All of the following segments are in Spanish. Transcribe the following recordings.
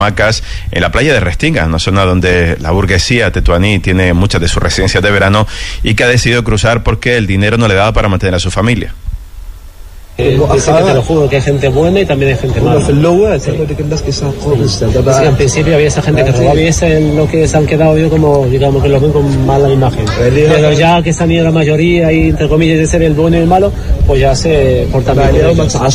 hamacas en la playa de Restinga, una zona donde la burguesía tetuaní tiene muchas de sus residencias de verano y que ha decidido cruzar porque el dinero no le daba para mantener a su familia. Dice que te lo juro, que hay gente buena y también hay gente mala. En principio había esa gente que robaba y ese es lo que se han quedado yo como, digamos, que lo ven con mala imagen. Pero ya que se han ido la mayoría y entre comillas de ser el bueno y el malo, pues ya se portan bien.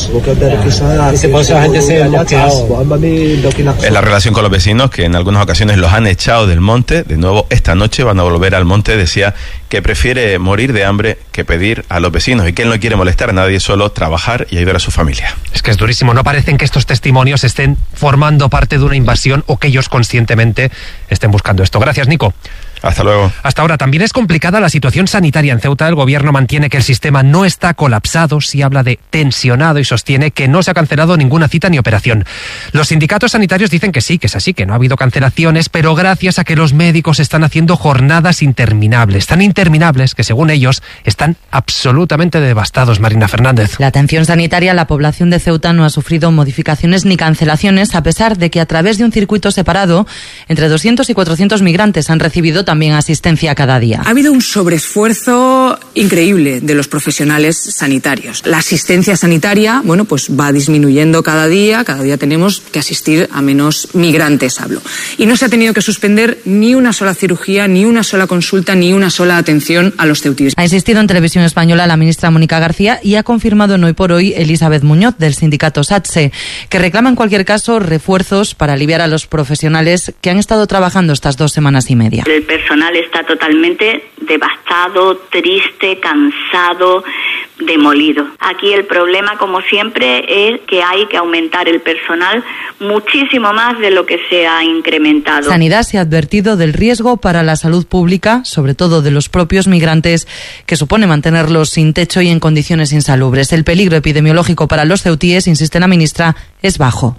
Dice, por eso la gente se ha mosqueado. Es la relación con los vecinos que en algunas ocasiones los han echado del monte. De nuevo esta noche van a volver al monte. Decía que prefiere morir de hambre que pedir a los vecinos y que él no quiere molestar a nadie, solo trabajar y ayudar a su familia. Es que es durísimo, no parecen que estos testimonios estén formando parte de una invasión o que ellos conscientemente estén buscando esto. Gracias, Nico. Hasta luego. Hasta ahora también es complicada la situación sanitaria en Ceuta. El gobierno mantiene que el sistema no está colapsado, sí habla de tensionado y sostiene que no se ha cancelado ninguna cita ni operación. Los sindicatos sanitarios dicen que sí, que es así, que no ha habido cancelaciones, pero gracias a que los médicos están haciendo jornadas interminables, tan interminables que según ellos están absolutamente devastados. Marina Fernández. La atención sanitaria a la población de Ceuta no ha sufrido modificaciones ni cancelaciones, a pesar de que a través de un circuito separado, entre 200 y 400 migrantes han recibido también asistencia cada día. Ha habido un sobreesfuerzo increíble de los profesionales sanitarios. La asistencia sanitaria, pues va disminuyendo cada día tenemos que asistir a menos migrantes, hablo. Y no se ha tenido que suspender ni una sola cirugía, ni una sola consulta, ni una sola atención a los ceutíes. Ha insistido en Televisión Española la ministra Mónica García y ha confirmado en Hoy por Hoy Elizabeth Muñoz del sindicato SATSE, que reclama en cualquier caso refuerzos para aliviar a los profesionales que han estado trabajando estas 2 semanas y media. El personal está totalmente devastado, triste, cansado, demolido. Aquí el problema, como siempre, es que hay que aumentar el personal muchísimo más de lo que se ha incrementado. Sanidad se ha advertido del riesgo para la salud pública, sobre todo de los propios migrantes, que supone mantenerlos sin techo y en condiciones insalubres. El peligro epidemiológico para los ceutíes, insiste la ministra, es bajo.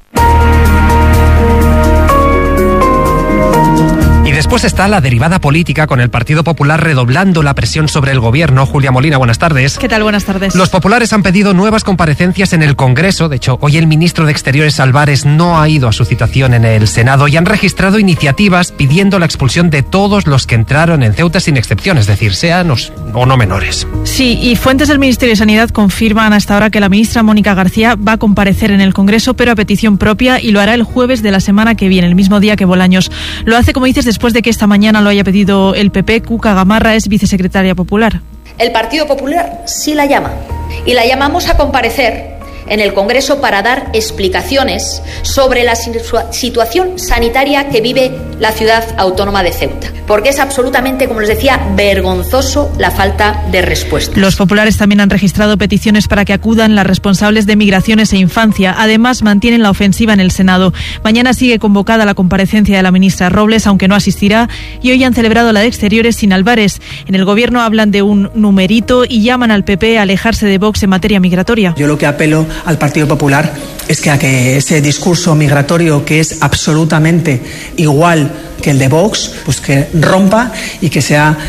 Y después está la derivada política, con el Partido Popular redoblando la presión sobre el gobierno. Julia Molina, buenas tardes. ¿Qué tal? Buenas tardes. Los populares han pedido nuevas comparecencias en el Congreso. De hecho, hoy el ministro de Exteriores, Álvarez, no ha ido a su citación en el Senado y han registrado iniciativas pidiendo la expulsión de todos los que entraron en Ceuta sin excepción, es decir, sean o no menores. Sí, y fuentes del Ministerio de Sanidad confirman hasta ahora que la ministra Mónica García va a comparecer en el Congreso, pero a petición propia, y lo hará el jueves de la semana que viene, el mismo día que Bolaños. Lo hace, como dices, después de que esta mañana lo haya pedido el PP. Cuca Gamarra es vicesecretaria popular. El Partido Popular sí la llama, y la llamamos a comparecer en el Congreso para dar explicaciones sobre la situación sanitaria que vive la ciudad autónoma de Ceuta, porque es absolutamente, como les decía, vergonzoso la falta de respuesta. Los populares también han registrado peticiones para que acudan las responsables de migraciones e infancia. Además, mantienen la ofensiva en el Senado. Mañana sigue convocada la comparecencia de la ministra Robles, aunque no asistirá, y hoy han celebrado la de Exteriores sin Álvarez. En el gobierno hablan de un numerito y llaman al PP a alejarse de Vox en materia migratoria. Yo lo que apelo al Partido Popular es que a que ese discurso migratorio, que es absolutamente igual que el de Vox, pues que rompa y que sea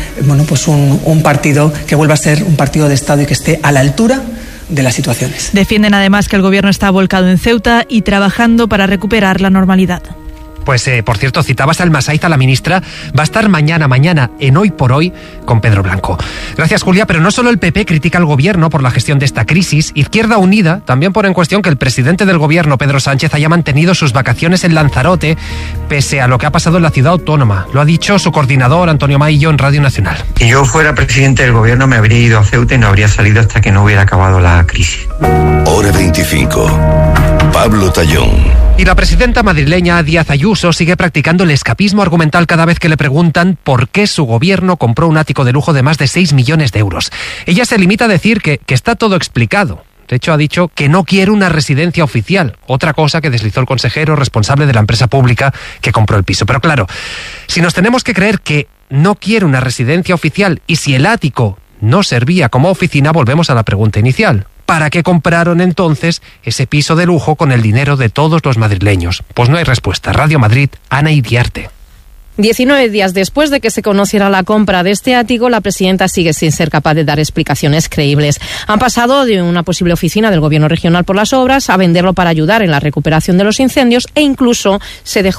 un partido que vuelva a ser un partido de Estado y que esté a la altura de las situaciones. Defienden además que el gobierno está volcado en Ceuta y trabajando para recuperar la normalidad. Pues, por cierto, citabas al Masaiza, la ministra, va a estar mañana en Hoy por Hoy con Pedro Blanco. Gracias, Julia, pero no solo el PP critica al gobierno por la gestión de esta crisis. Izquierda Unida también pone en cuestión que el presidente del gobierno, Pedro Sánchez, haya mantenido sus vacaciones en Lanzarote pese a lo que ha pasado en la ciudad autónoma. Lo ha dicho su coordinador, Antonio Maillo, en Radio Nacional. Si yo fuera presidente del gobierno, me habría ido a Ceuta y no habría salido hasta que no hubiera acabado la crisis. Hora 25. Pablo Tallón. Y la presidenta madrileña Díaz Ayuso sigue practicando el escapismo argumental cada vez que le preguntan por qué su gobierno compró un ático de lujo de más de 6 millones de euros. Ella se limita a decir que está todo explicado. De hecho, ha dicho que no quiere una residencia oficial, otra cosa que deslizó el consejero responsable de la empresa pública que compró el piso. Pero claro, si nos tenemos que creer que no quiere una residencia oficial y si el ático no servía como oficina, volvemos a la pregunta inicial. ¿Para qué compraron entonces ese piso de lujo con el dinero de todos los madrileños? Pues no hay respuesta. Radio Madrid, Ana Iriarte. 19 días después de que se conociera la compra de este ático, la presidenta sigue sin ser capaz de dar explicaciones creíbles. Han pasado de una posible oficina del gobierno regional por las obras a venderlo para ayudar en la recuperación de los incendios e incluso se dejó